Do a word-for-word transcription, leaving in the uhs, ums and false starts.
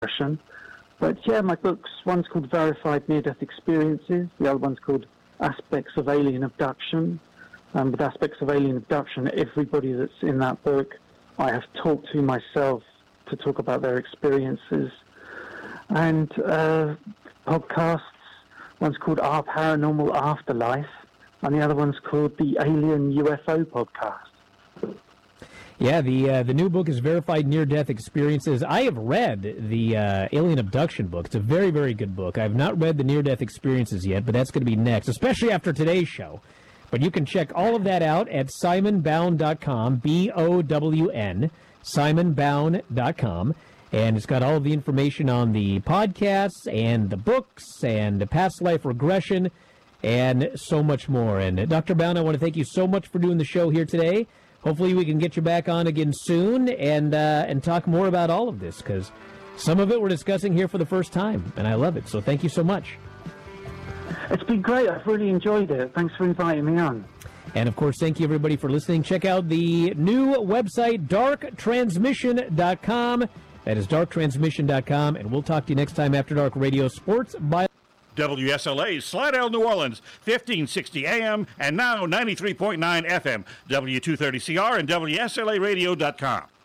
regression. But yeah, my books, one's called Verified Near-Death Experiences, the other one's called Aspects of Alien Abduction. Um, with Aspects of Alien Abduction, everybody that's in that book, I have talked to myself to talk about their experiences. And uh, podcasts, one's called Our Paranormal Afterlife, and the other one's called the Alien U F O Podcast. Yeah, the uh, the new book is Verified Near-Death Experiences. I have read the uh, Alien Abduction book. It's a very, very good book. I have not read the Near-Death Experiences yet, but that's going to be next, especially after today's show. But you can check all of that out at simon bown dot com, B O W N, simon bown dot com. And it's got all of the information on the podcasts and the books and the past life regression and so much more. And uh, Doctor Bown, I want to thank you so much for doing the show here today. Hopefully we can get you back on again soon and uh, and talk more about all of this, because some of it we're discussing here for the first time, and I love it. So thank you so much. It's been great. I've really enjoyed it. Thanks for inviting me on. And, of course, thank you, everybody, for listening. Check out the new website, dark transmission dot com. That is dark transmission dot com, and we'll talk to you next time after Dark Radio Sports by W S L A, Slidell, New Orleans, fifteen sixty A M and now ninety-three point nine F M, W two thirty C R and W S L A radio dot com.